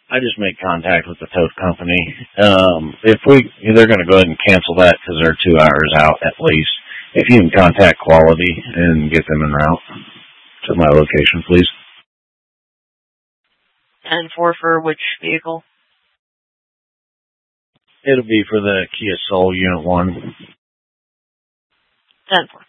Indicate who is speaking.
Speaker 1: I just made contact with the tow company. They're going to go ahead and cancel that because they're 2 hours out at least. If you can contact Quality and get them en route to my location, please.
Speaker 2: And for which vehicle?
Speaker 1: It'll be for the Kia Soul Unit 1.
Speaker 2: 10-4.